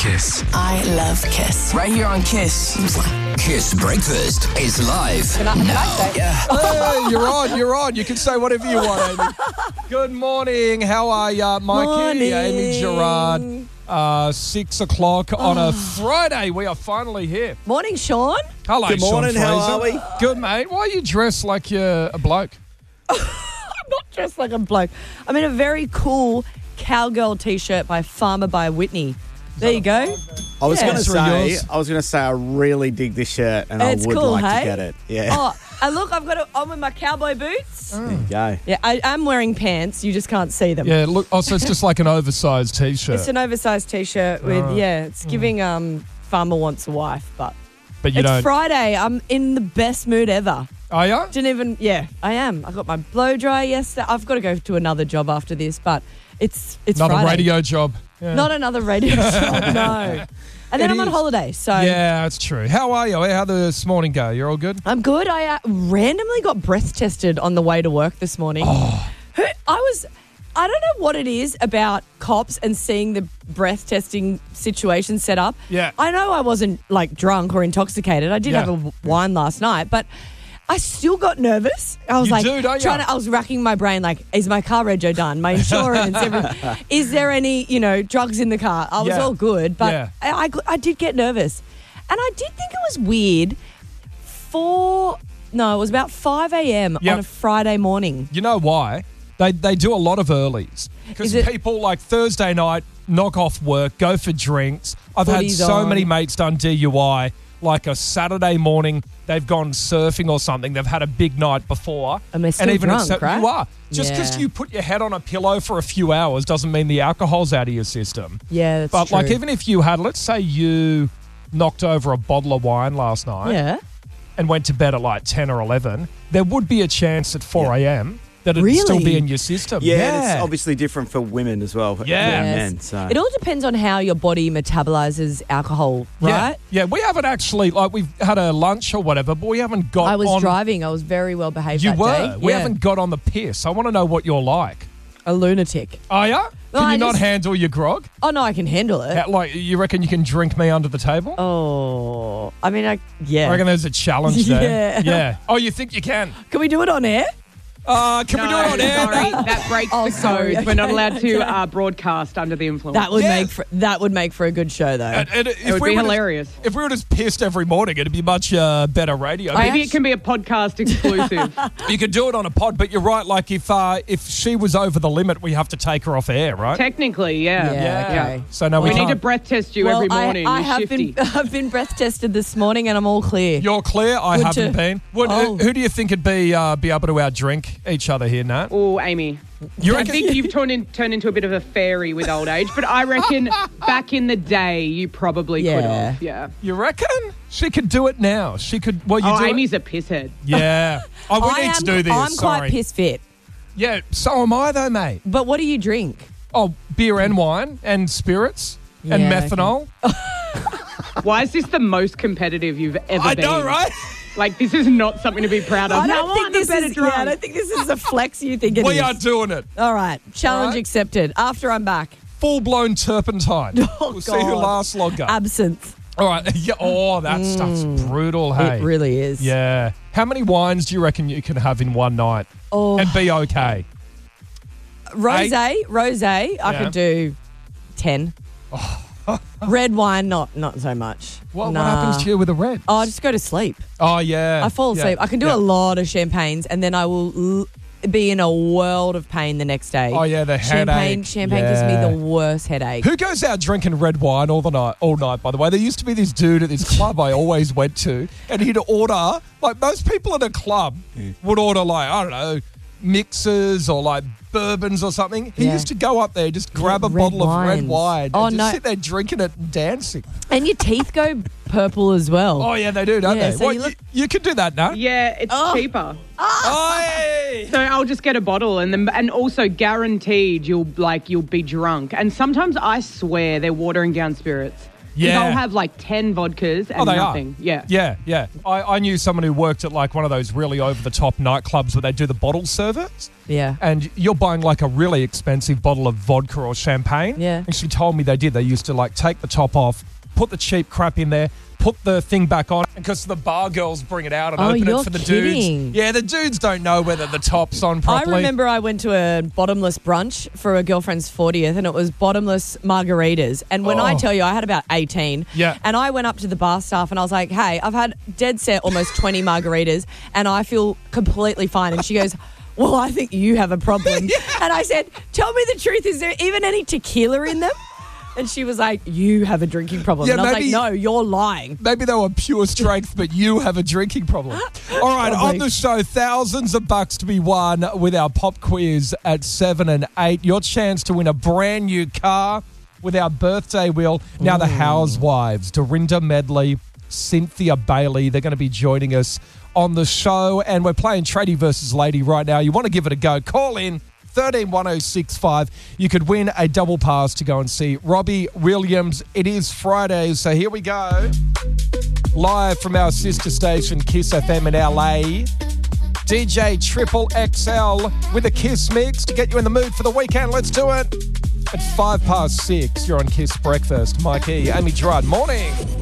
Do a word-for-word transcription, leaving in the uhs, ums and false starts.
Kiss. I love Kiss. Right here on Kiss. Kiss Breakfast is live Can I, can I now. say? Yeah. Hey, you're on, you're on. You can say whatever you want, Amy. Good morning. How are ya, Mikey? Morning. Amy Gerard. Uh, six o'clock on a Friday. We are finally here. Morning, Sean. Hello, Good morning, Sean how Fraser. are we? Good, mate. Why are you dressed like you're a bloke? I'm not dressed like a bloke. I'm in a very cool cowgirl T-shirt by Farmer by Whitney. There you go. I was Yeah. going to That's for say, yours. I was going to say, I really dig this shirt, and It's I would cool, like hey? to get it. Yeah, Oh, and look, I've got it on with my cowboy boots. there you go. Yeah, I am wearing pants. You just can't see them. Yeah, look. Oh, so it's just like an oversized T-shirt. It's an oversized T-shirt with, Oh. yeah, it's giving um Farmer Wants a Wife, but but you it's don't. Friday. I'm in the best mood ever. Are you? Didn't even, yeah, I am. I got my blow dry yesterday. I've got to go to another job after this, but it's it's Another Friday. radio job. Yeah. Not another radio job, no. And then It I'm on is. holiday, so Yeah, it's true. How are you? How did this morning go? You're all good? I'm good. I uh, randomly got breath tested on the way to work this morning. Oh. Who- I was, I don't know what it is about cops and seeing the breath testing situation set up. Yeah. I know I wasn't like drunk or intoxicated. I did Yeah. have a w- wine last night, but I still got nervous. I was You like, do, don't you? trying to, I was racking my brain, like, is my car rego done? My insurance, everything. Is there any, you know, drugs in the car? I was Yeah. all good, but Yeah. I, I, I did get nervous. And I did think it was weird. Four, no, it was about five a.m. Yep. on a Friday morning. You know why? They they do a lot of earlies because Is it- people like Thursday night knock off work, go for drinks. I've had Footy's so on. many mates done D U I. Like a Saturday morning, they've gone surfing or something. They've had a big night before, And they're still even drunk, accept- right? You are just because Yeah. you put your head on a pillow for a few hours doesn't mean the alcohol's out of your system. Yeah, that's But true. like, even if you had, let's say you knocked over a bottle of wine last night, yeah. and went to bed at like ten or eleven, there would be a chance at four a.m. that it'd still Really? be in your system. Yeah, Yeah. and it's obviously different for women as well. Yeah. than Yes. men. So It all depends on how your body metabolizes alcohol, Yeah. right? Yeah, we haven't actually, like, we've had a lunch or whatever, but we haven't got I was on. driving. I was very well behaved You that were. day. We Yeah. haven't got on the piss. I want to know what you're like. A lunatic. Are ya? No, Can you I not just- handle your grog? Oh, no, I can handle it. Uh, Like, you reckon you can drink me under the table? Oh, I mean, I, yeah. I reckon there's a challenge there. Yeah. Yeah. Oh, you think you can? Can we do it on air? Uh, can we do it on air? Sorry, that breaks Oh, the sorry, code. We're not okay, allowed to okay. uh, broadcast under the influence. That would Yeah. make for, that would make for a good show, though. And- and if it would we be were just- hilarious. if we were just pissed every morning, it'd be much uh, better radio. I Maybe actu- it can be a podcast exclusive. You could do it on a pod, but you're right. Like if uh, if she was over the limit, we have to take her off air, right? Technically, yeah. Yeah, okay. So now We we, need can't. to breath test you well, every morning. I, I You're have shifty. been I've been breath tested this morning, and I'm all clear. You're clear. I Good haven't to- been. What, Oh. who, who do you think would be uh, be able to outdrink each other here, Nat? Oh, Amy. You I reckon? think you've turned, in, turned into a bit of a fairy with old age, but I reckon back in the day you probably could Yeah. have. Yeah. You reckon she could do it now? She could. Well, you Oh, do. Amy's It? a pisshead. Yeah. Oh, we I need am, to do this. I'm Sorry. quite piss fit. Yeah. So am I, though, mate. But what do you drink? Oh, beer and wine and spirits and Yeah, methanol. Why is this the most competitive you've ever I been? know, right? Like, this is not something to be proud of. I no, don't think I'm this a better is. drunk. Yeah, I don't think this is a flex you think it is. We are doing it. All right, challenge All right. accepted. After I'm back, Full blown turpentine. Oh, we'll see who God. lasts longer. absinthe. All right. Yeah. Oh, that stuff's brutal. Hey. It really is. Yeah. How many wines do you reckon you can have in one night Oh, and be okay? rosé, rosé. I Yeah. could do ten. Red wine, not not so much. What, Nah. what happens to you with a red? Oh, I just go to sleep. Oh, yeah. I fall Yeah. asleep. I can do Yeah. a lot of champagnes, and then I will l- be in a world of pain the next day. Oh, yeah, the champagne. headache. Champagne gives me Yeah. the worst headache. Who goes out drinking red wine all the night? All night, by the way. There used to be this dude at this club I always went to, and he'd order like most people at a club would order like I don't know mixers or like bourbons or something. He Yeah. used to go up there, just grab a Red bottle of red wines. wine, Oh, and just no. sit there drinking it and dancing. And your teeth go purple as well. Oh yeah, they do, don't Yeah, they? so Well, you you, look- you can do that now. Yeah, it's Oh. cheaper. Oi! So I'll just get a bottle, and then and also guaranteed you'll like you'll be drunk. And sometimes I swear they're watering down spirits. Yeah. They'll have like ten vodkas and Oh, they nothing. are. Yeah. Yeah, yeah. I, I knew someone who worked at like one of those really over-the-top nightclubs where they do the bottle service. Yeah. And you're buying like a really expensive bottle of vodka or champagne. Yeah. And she told me they did. They used to like take the top off, put the cheap crap in there, put the thing back on because the bar girls bring it out and Oh, open you're it for the kidding. dudes. Yeah, the dudes don't know whether the top's on properly. I remember I went to a bottomless brunch for a girlfriend's fortieth and it was bottomless margaritas. And when I Oh. tell you, I had about eighteen. Yeah. And I went up to the bar staff and I was like, hey, I've had dead set almost twenty margaritas and I feel completely fine. And she goes, well, I think you have a problem. And I said, tell me the truth. Is there even any tequila in them? And she was like, you have a drinking problem. Yeah, and I was maybe- like, no, you're lying. Maybe they were pure strength, but you have a drinking problem. All right, Probably. on the show, thousands of bucks to be won with our pop quiz at seven and eight. Your chance to win a brand new car with our birthday wheel. Now the housewives, Dorinda Medley, Cynthia Bailey, they're going to be joining us on the show. And we're playing Tradie versus Lady right now. You want to give it a go, call in. one three one oh six five. You could win a double pass to go and see Robbie Williams. It is Friday, so here we go. Live from our sister station, Kiss F M in L A. D J Triple X L with a Kiss mix to get you in the mood for the weekend. Let's do it. At five past six, you're on Kiss Breakfast. Mike E, Amy Gerard, morning.